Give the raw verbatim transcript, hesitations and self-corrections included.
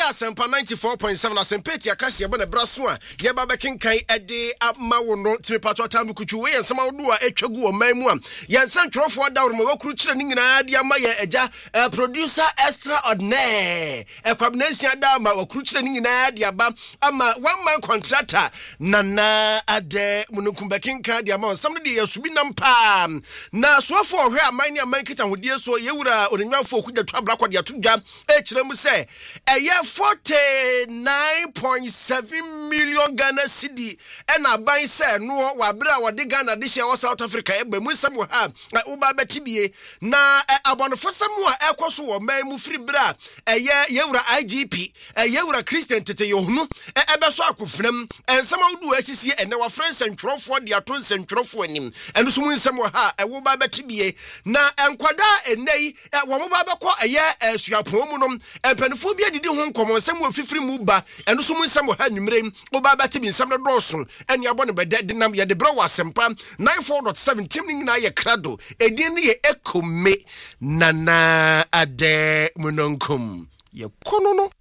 Asempa ninety-four point seven Asempeti akasi ebe ne braso a ye ba bekenkan ede ama wo no timi pato tamu kuchu we ensema wo do a etwagu o man mu a ye nsan twrofo da wo mo wakuru kire ni nyina de ama ye eja producer extraordinaire ekwabnansia da ama wakuru kire ni nyina de aba ama one man contractor nana ade mununkum bekenkan de ama nsam de yesubi nampa na soafo ohwe aman ni aman kita hodie so ye wura onenwafo okudwa twabra kwade atodwa e kire mu se eye forty-nine point seven million Ghana cedi ena ban se no wa bra wa de Ghana de hye South Africa e ba mu sam ha uba betibie na abonofo sam a ekoso wo man mu firi bra eye yewura I G P yewura Christian tete yohunu ebeso akofram ensam awdu asisi ene wa friends entwrofo de aton sentwrofo anim eno so mu nsam ha e wo ba betibie na enkwada enei wo mo ba bekọ eye suapon mu no empanifo bi adidi ho nkomo nsam wo fifiri mu ba eno so mu nsam ha nwumrem wo ba betibi nsam no doso ene abo ne bede dinam ye de bra wa sempa ninety-four point seven tim ni na ye krado edin ne ye ekome nana ade munonkum ye kono no